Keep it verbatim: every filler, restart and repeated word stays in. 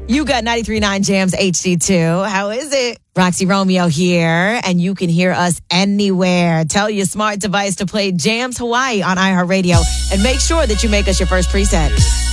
You got ninety-three point nine Jams H D two. How is it? Roxy Romeo here, and you can hear us anywhere. Tell your smart device to play Jams Hawaii on iHeartRadio, and make sure that you make us your first preset.